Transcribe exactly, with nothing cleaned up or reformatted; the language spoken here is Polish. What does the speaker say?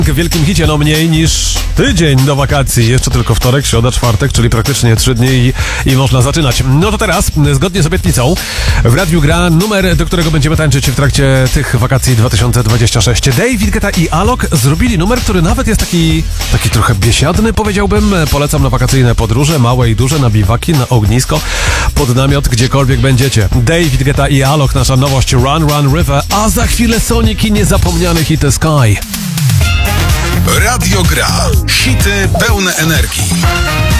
W wielkim hicie, no mniej niż tydzień do wakacji. Jeszcze tylko wtorek, środa, czwartek, czyli praktycznie trzy dni i, i można zaczynać. No to teraz, zgodnie z obietnicą, w radiu gra numer, do którego będziemy tańczyć w trakcie tych wakacji dwa tysiące dwudziestego szóstego. David Guetta i Alok zrobili numer, który nawet jest taki, taki trochę biesiadny, powiedziałbym. Polecam na wakacyjne podróże, małe i duże, na biwaki, na ognisko, pod namiot, gdziekolwiek będziecie. David Guetta i Alok, nasza nowość Run Run River, a za chwilę Sonic i niezapomniany hit Sky. Radio Gra. Hity pełne energii.